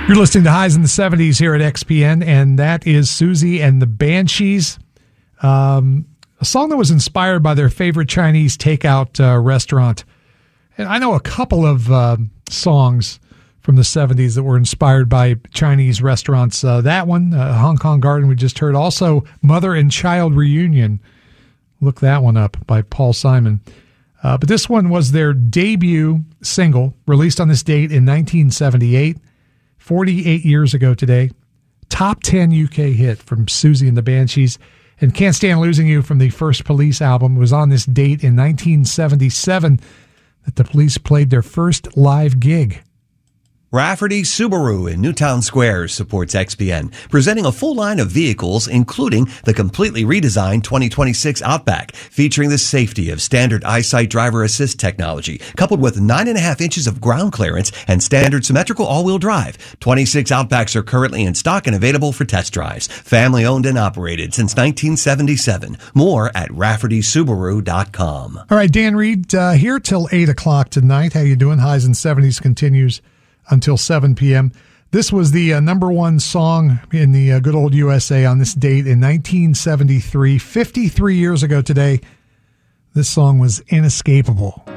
You're listening to Highs in the 70s here at XPN, and that is Susie and the Banshees, a song that was inspired by their favorite Chinese takeout restaurant. And I know a couple of songs from the 70s that were inspired by Chinese restaurants. That one, Hong Kong Garden, we just heard. Also, Mother and Child Reunion. Look that one up by Paul Simon. But this one was their debut single, released on this date in 1978. 48 years ago today. Top 10 UK hit from Susie and the Banshees. And Can't Stand Losing You from the first Police album was on this date in 1977 that the Police played their first live gig. Rafferty Subaru in Newtown Square supports XPN, presenting a full line of vehicles, including the completely redesigned 2026 Outback, featuring the safety of standard EyeSight driver assist technology, coupled with 9.5 inches of ground clearance and standard symmetrical all-wheel drive. 26 Outbacks are currently in stock and available for test drives. Family owned and operated since 1977. More at RaffertySubaru.com. All right, Dan Reed here till 8 o'clock tonight. How you doing? Highs and 70s continues until 7 p.m. This was the number one song in the good old USA on this date in 1973. 53 years ago today, this song was inescapable.